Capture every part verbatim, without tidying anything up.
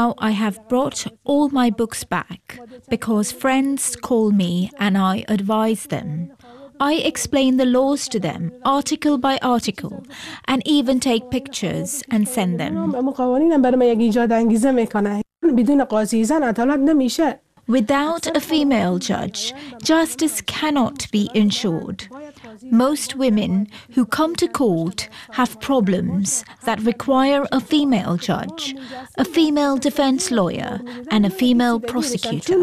Now I have brought all my books back because friends call me and I advise them. I explain the laws to them, article by article, and even take pictures and send them. Without a female judge, justice cannot be ensured. Most women who come to court have problems that require a female judge, a female defense lawyer, and a female prosecutor.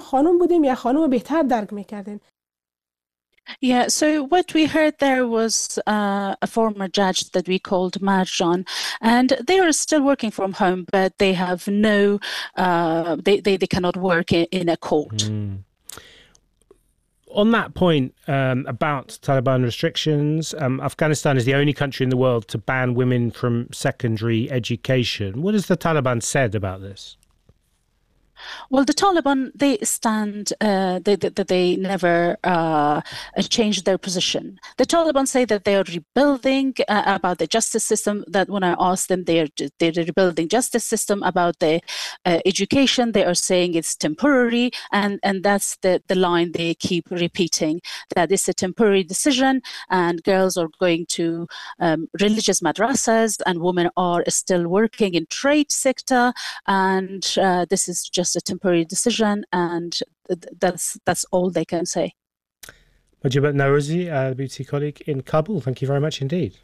Yeah, so what we heard there was uh, a former judge that we called Marjan, and they are still working from home, but they have no, uh, they, they, they cannot work in, in a court. Mm. On that point um, about Taliban restrictions, um, Afghanistan is the only country in the world to ban women from secondary education. What has the Taliban said about this? Well, the Taliban, they stand, uh, they, they, they never uh, changed their position. The Taliban say that they are rebuilding uh, about the justice system, that when I asked them, they are they're rebuilding justice system, about the uh, education, they are saying it's temporary, and, and that's the, the line they keep repeating, that it's a temporary decision, and girls are going to um, religious madrasas, and women are still working in trade sector, and uh, this is just a temporary decision, and that's that's all they can say. Mujibat Nawrozi, a B B C colleague in Kabul, thank you very much indeed.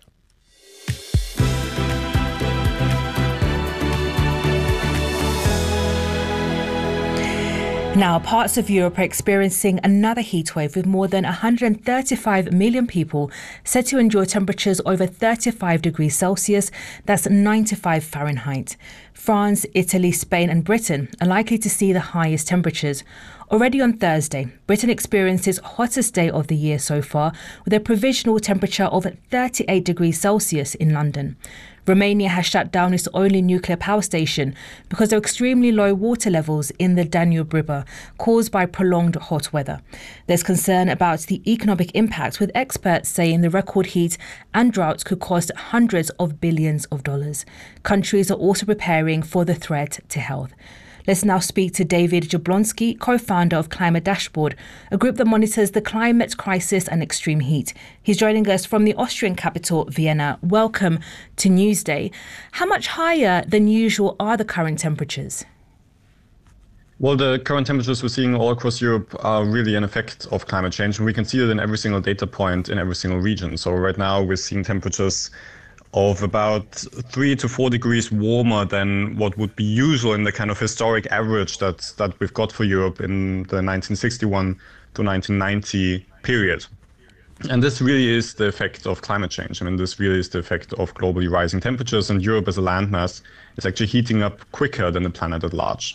Now, parts of Europe are experiencing another heatwave with more than one hundred thirty-five million people set to enjoy temperatures over thirty-five degrees Celsius, that's ninety-five Fahrenheit. France, Italy, Spain and Britain are likely to see the highest temperatures. Already on Thursday, Britain experienced its hottest day of the year so far, with a provisional temperature of thirty-eight degrees Celsius in London. Romania has shut down its only nuclear power station because of extremely low water levels in the Danube River caused by prolonged hot weather. There's concern about the economic impact, with experts saying the record heat and droughts could cost hundreds of billions of dollars. Countries are also preparing for the threat to health. Let's now speak to David Jablonski, co-founder of Climate Dashboard, a group that monitors the climate crisis and extreme heat. He's joining us from the Austrian capital, Vienna. Welcome to Newsday. How much higher than usual are the current temperatures? Well, the current temperatures we're seeing all across Europe are really an effect of climate change, and we can see it in every single data point in every single region. So right now we're seeing temperatures of about three to four degrees warmer than what would be usual in the kind of historic average that that we've got for Europe in the nineteen sixty-one to nineteen ninety period. And this really is the effect of climate change. I mean, this really is the effect of globally rising temperatures, and Europe as a landmass is actually heating up quicker than the planet at large.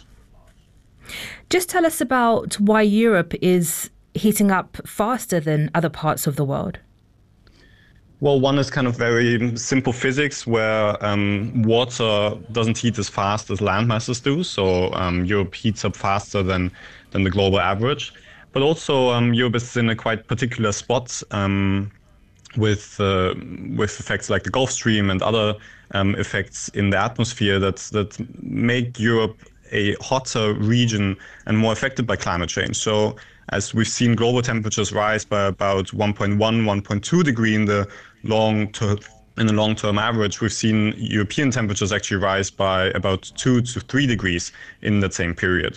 Just tell us about why Europe is heating up faster than other parts of the world. Well, one is kind of very simple physics, where um, water doesn't heat as fast as land masses do. So um, Europe heats up faster than, than the global average. But also um, Europe is in a quite particular spot um, with uh, with effects like the Gulf Stream and other um, effects in the atmosphere that, that make Europe a hotter region and more affected by climate change. So as we've seen global temperatures rise by about one point one, one point two degree in the long term, in the long-term average, we've seen European temperatures actually rise by about two to three degrees in that same period.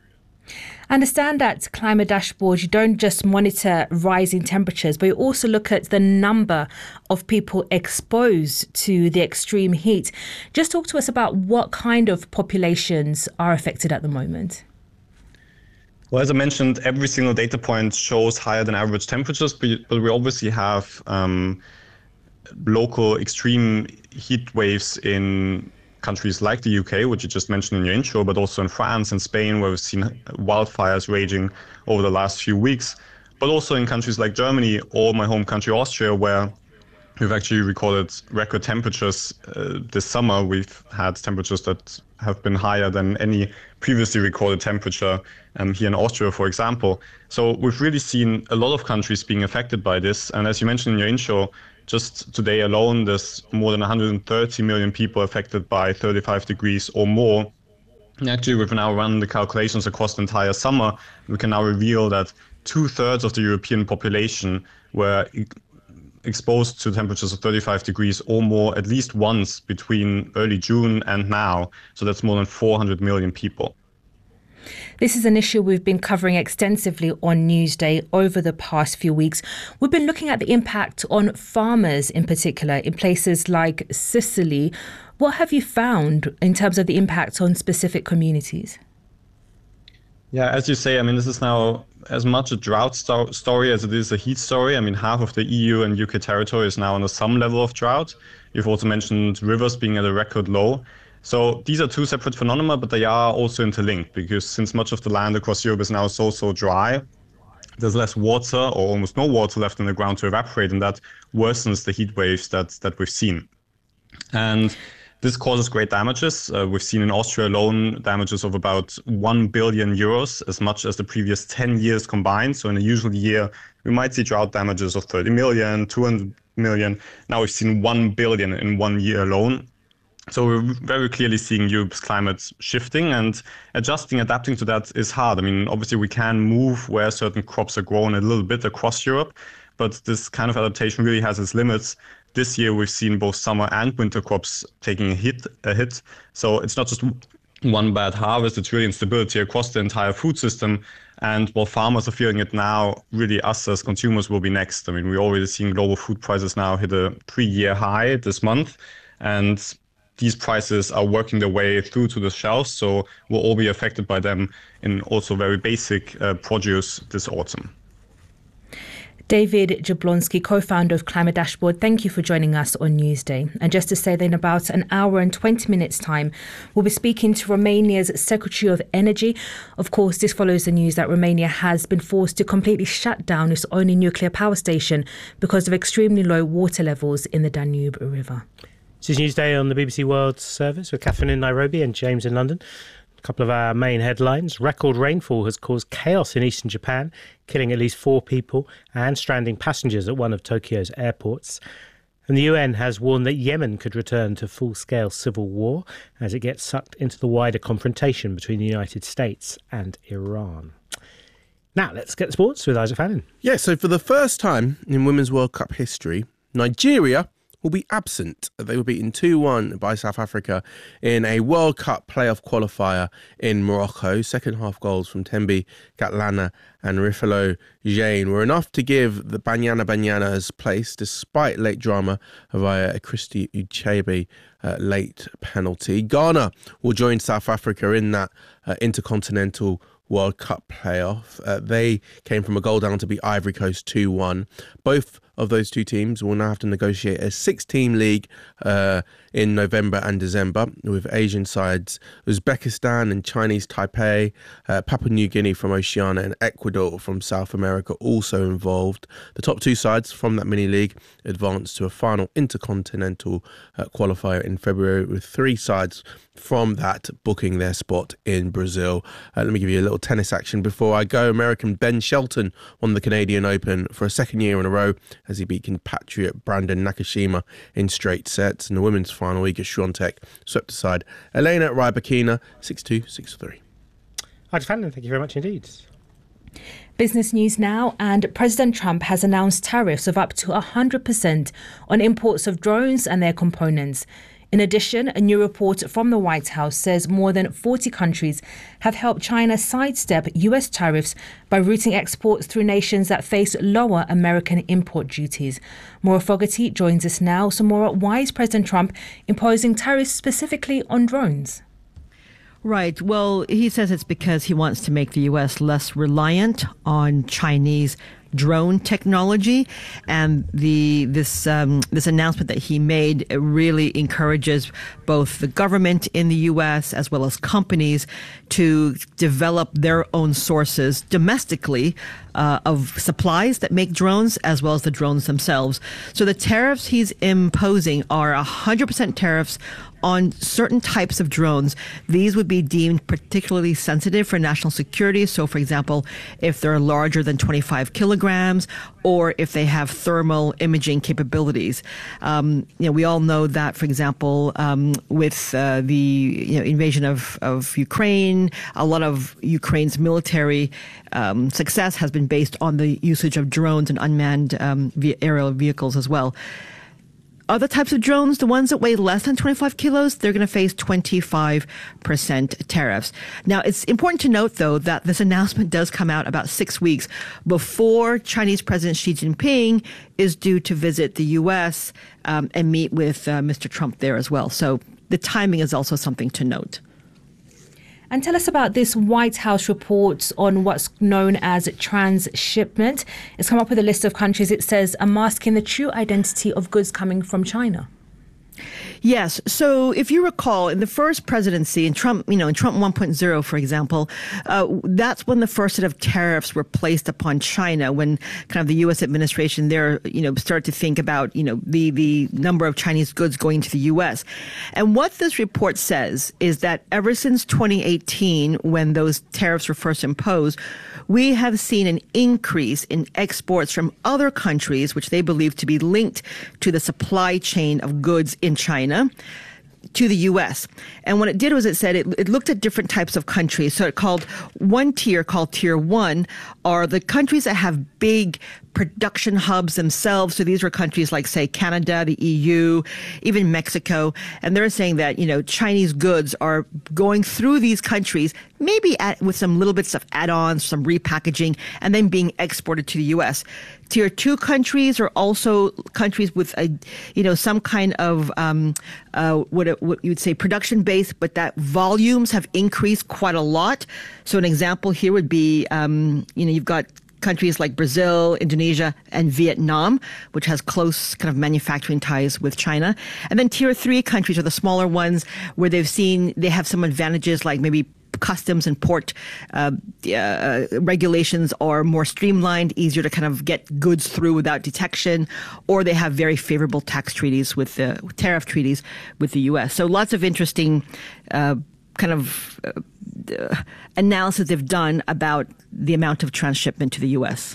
I understand that Climate Dashboard, you don't just monitor rising temperatures, but you also look at the number of people exposed to the extreme heat. Just talk to us about what kind of populations are affected at the moment. Well, as I mentioned, every single data point shows higher than average temperatures, but, but we obviously have um, local extreme heat waves in countries like the U K, which you just mentioned in your intro, but also in France and Spain, where we've seen wildfires raging over the last few weeks, but also in countries like Germany or my home country, Austria, where we've actually recorded record temperatures uh, this summer. We've had temperatures that have been higher than any previously recorded temperature um, here in Austria, for example. So we've really seen a lot of countries being affected by this. And as you mentioned in your intro, just today alone, there's more than one hundred thirty million people affected by thirty-five degrees or more Actually, we've now run the calculations across the entire summer. We can now reveal that two-thirds of the European population were e- exposed to temperatures of thirty-five degrees or more at least once between early June and now. So that's more than four hundred million people. This is an issue we've been covering extensively on Newsday over the past few weeks. We've been looking at the impact on farmers in particular in places like Sicily. What have you found in terms of the impact on specific communities? Yeah, as you say, I mean, this is now as much a drought sto- story as it is a heat story. I mean, half of the E U and U K territory is now under some level of drought. You've also mentioned rivers being at a record low. So these are two separate phenomena, but they are also interlinked, because since much of the land across Europe is now so, so dry, there's less water or almost no water left in the ground to evaporate, and that worsens the heat waves that, that we've seen. And this causes great damages. Uh, we've seen in Austria alone damages of about one billion euros, as much as the previous ten years combined. So in a usual year, we might see drought damages of thirty million, two hundred million. Now we've seen one billion in one year alone. So we're very clearly seeing Europe's climate shifting, and adjusting, adapting to that is hard. I mean, obviously we can move where certain crops are grown a little bit across Europe, but this kind of adaptation really has its limits. This year we've seen both summer and winter crops taking a hit, a hit. So it's not just one bad harvest, it's really instability across the entire food system. And while farmers are feeling it now, really us as consumers will be next. I mean, we're already seeing global food prices now hit a three-year high this month, and these prices are working their way through to the shelves, so we'll all be affected by them in also very basic uh, produce this autumn. David Jablonski, co-founder of Climate Dashboard, thank you for joining us on Newsday. And just to say that in about an hour and twenty minutes time, we'll be speaking to Romania's Secretary of Energy. Of course, this follows the news that Romania has been forced to completely shut down its only nuclear power station because of extremely low water levels in the Danube River. This is Newsday on the B B C World Service with Catherine in Nairobi and James in London. A couple of our main headlines. Record rainfall has caused chaos in eastern Japan, killing at least four people and stranding passengers at one of Tokyo's airports. And the U N has warned that Yemen could return to full-scale civil war as it gets sucked into the wider confrontation between the United States and Iran. Now, let's get to sports with Isaac Fannin. Yeah, so for the first time in Women's World Cup history, Nigeria will be absent. They were beaten two one by South Africa in a World Cup playoff qualifier in Morocco. Second half goals from Thembi Kgatlana and Rifalo Jane were enough to give the Banyana Banyanas place, despite late drama via a Christy Uchebe uh, late penalty. Ghana will join South Africa in that uh, intercontinental World Cup playoff. Uh, they came from a goal down to beat Ivory Coast two one. Both of those two teams will now have to negotiate a six-team league uh, in November and December, with Asian sides Uzbekistan and Chinese Taipei, uh, Papua New Guinea from Oceania and Ecuador from South America also involved. The top two sides from that mini-league advanced to a final intercontinental uh, qualifier in February, with three sides from that booking their spot in Brazil. Uh, let me give you a little tennis action before I go. American Ben Shelton won the Canadian Open for a second year in a row as he beat compatriot Brandon Nakashima in straight sets. In the women's final, Iga Swiatek swept aside Elena Rybakina six two, six three. Hi, Fannin, thank you very much indeed. Business news now, and President Trump has announced tariffs of up to one hundred percent on imports of drones and their components. In addition, a new report from the White House says more than forty countries have helped China sidestep U S tariffs by routing exports through nations that face lower American import duties. Maura Fogarty joins us now. So, Maura, why is President Trump imposing tariffs specifically on drones? Right. Well, he says it's because he wants to make the U S less reliant on Chinese drone technology, and the this um, this announcement that he made really encourages both the government in the U S as well as companies to develop their own sources domestically uh, of supplies that make drones, as well as the drones themselves. So the tariffs he's imposing are one hundred percent tariffs on certain types of drones, these would be deemed particularly sensitive for national security. So, for example, if they're larger than twenty-five kilograms, or if they have thermal imaging capabilities. Um, you know, we all know that, for example, um, with uh, the you know, invasion of, of Ukraine, a lot of Ukraine's military um, success has been based on the usage of drones and unmanned um, aerial vehicles as well. Other types of drones, the ones that weigh less than twenty-five kilos, they're going to face twenty-five percent tariffs. Now, it's important to note, though, that this announcement does come out about six weeks before Chinese President Xi Jinping is due to visit the U S um, and meet with uh, Mister Trump there as well. So the timing is also something to note. And tell us about this White House report on what's known as transshipment. It's come up with a list of countries, it says, are masking the true identity of goods coming from China. Yes. So if you recall, in the first presidency, in Trump, you know, in Trump one point oh, for example, uh, that's when the first set of tariffs were placed upon China, when kind of the U S administration there, you know, started to think about, you know, the, the number of Chinese goods going to the U S. And what this report says is that ever since twenty eighteen, when those tariffs were first imposed, we have seen an increase in exports from other countries, which they believe to be linked to the supply chain of goods in China, to the U S. And what it did was it said it, it looked at different types of countries. So it called one tier, called tier one, are the countries that have big production hubs themselves. So these were countries like, say, Canada, the E U, even Mexico. And they're saying that, you know, Chinese goods are going through these countries, maybe at, with some little bits of add-ons, some repackaging, and then being exported to the U S. Tier two countries are also countries with a, you know, some kind of um, uh, what, it, what you would say production base, but that volumes have increased quite a lot. So an example here would be, um, you know, you've got countries like Brazil, Indonesia, and Vietnam, which has close kind of manufacturing ties with China. And then tier three countries are the smaller ones where they've seen they have some advantages like maybe customs and port uh, uh, regulations are more streamlined, easier to kind of get goods through without detection, or they have very favorable tax treaties with the uh, tariff treaties with the U S. So lots of interesting uh, kind of uh, analysis they've done about the amount of transshipment to the U S.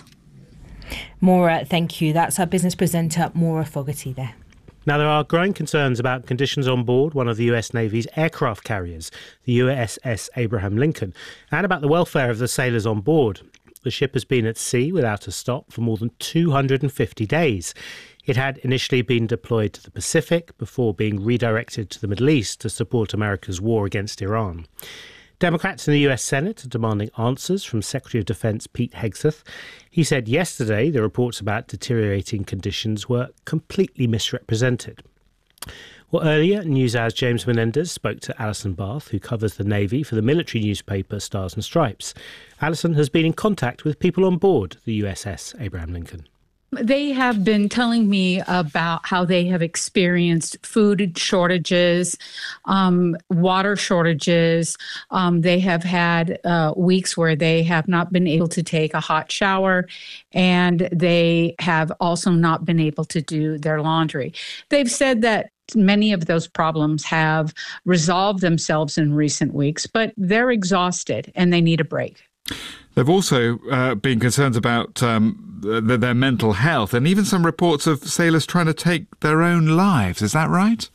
Maura, thank you. That's our business presenter, Maura Fogarty there. Now, there are growing concerns about conditions on board one of the U S Navy's aircraft carriers, the U S S Abraham Lincoln, and about the welfare of the sailors on board. The ship has been at sea without a stop for more than two hundred fifty days. It had initially been deployed to the Pacific before being redirected to the Middle East to support America's war against Iran. Democrats in the U S Senate are demanding answers from Secretary of Defense Pete Hegseth. He said yesterday the reports about deteriorating conditions were completely misrepresented. Well, earlier, NewsHour's James Menendez spoke to Alison Barth, who covers the Navy for the military newspaper Stars and Stripes. Alison has been in contact with people on board the U S S Abraham Lincoln. They have been telling me about how they have experienced food shortages, um, water shortages. Um, they have had uh, weeks where they have not been able to take a hot shower, and they have also not been able to do their laundry. They've said that many of those problems have resolved themselves in recent weeks, but they're exhausted and they need a break. There have also uh, been concerns about um, th- their mental health, and even some reports of sailors trying to take their own lives. Is that right?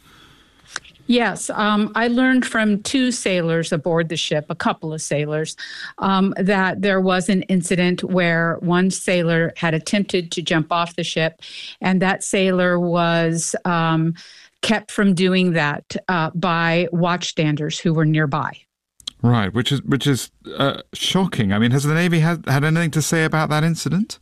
Yes. Um, I learned from two sailors aboard the ship, a couple of sailors, um, that there was an incident where one sailor had attempted to jump off the ship, and that sailor was um, kept from doing that uh, by watchstanders who were nearby. Right, which is which is uh, shocking. I mean, has the Navy had, had anything to say about that incident?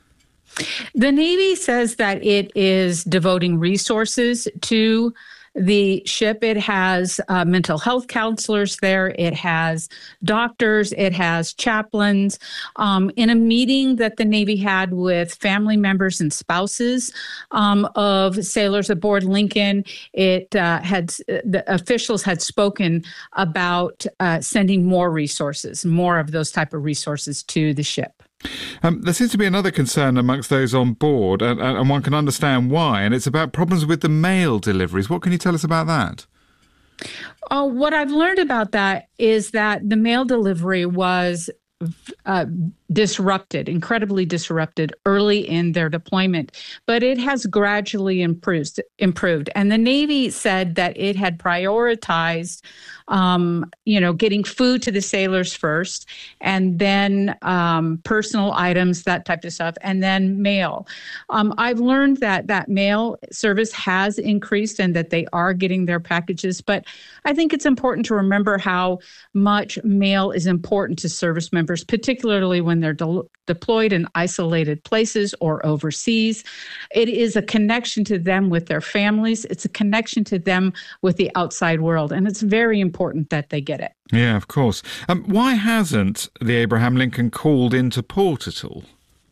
The Navy says that it is devoting resources to the ship. It has uh, mental health counselors there. It has doctors. It has chaplains. Um, in a meeting that the Navy had with family members and spouses um, of sailors aboard Lincoln, it uh, had the officials had spoken about uh, sending more resources, more of those type of resources to the ship. Um, there seems to be another concern amongst those on board, and, and one can understand why, and it's about problems with the mail deliveries. What can you tell us about that? Oh, what I've learned about that is that the mail delivery was uh, disrupted, incredibly disrupted early in their deployment, but it has gradually improved. Improved, and the Navy said that it had prioritized, um, you know, getting food to the sailors first, and then um, personal items, that type of stuff, and then mail. Um, I've learned that that mail service has increased and that they are getting their packages, but I think it's important to remember how much mail is important to service members, particularly when they're de- deployed in isolated places or overseas. It is a connection to them with their families. It's a connection to them with the outside world, and it's very important that they get it. Yeah, of course. Um, why hasn't the Abraham Lincoln called into port at all?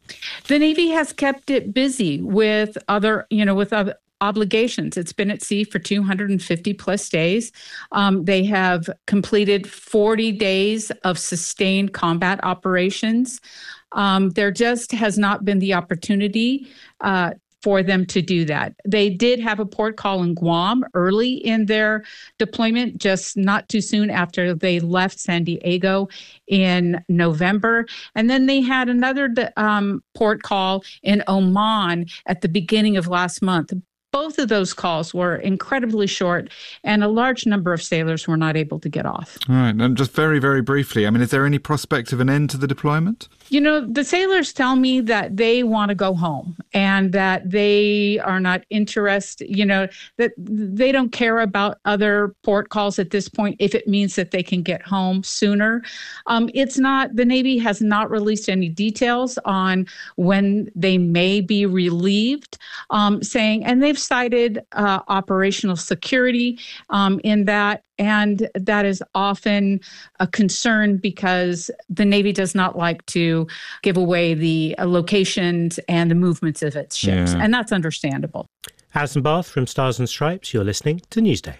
The Navy has kept it busy with other, you know, with other obligations. It's been at sea for two hundred fifty plus days. Um, they have completed forty days of sustained combat operations. Um, there just has not been the opportunity uh, for them to do that. They did have a port call in Guam early in their deployment, just not too soon after they left San Diego in November. And then they had another um, port call in Oman at the beginning of last month. Both of those calls were incredibly short, and a large number of sailors were not able to get off. All right. And just very, very briefly, I mean, is there any prospect of an end to the deployment? You know, the sailors tell me that they want to go home and that they are not interested, you know, that they don't care about other port calls at this point if it means that they can get home sooner. Um, it's not, the Navy has not released any details on when they may be relieved, um, saying, and they've cited uh, operational security um, in that. And that is often a concern because the Navy does not like to give away the uh, locations and the movements of its ships. Yeah. And that's understandable. Alison Bath from Stars and Stripes, you're listening to Newsday.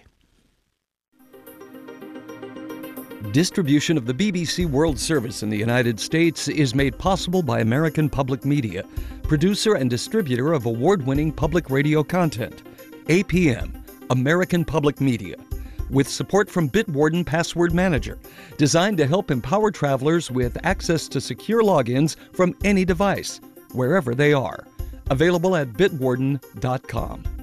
Distribution of the B B C World Service in the United States is made possible by American Public Media, producer and distributor of award-winning public radio content. A P M, American Public Media, with support from Bitwarden Password Manager, designed to help empower travelers with access to secure logins from any device, wherever they are. Available at bitwarden dot com.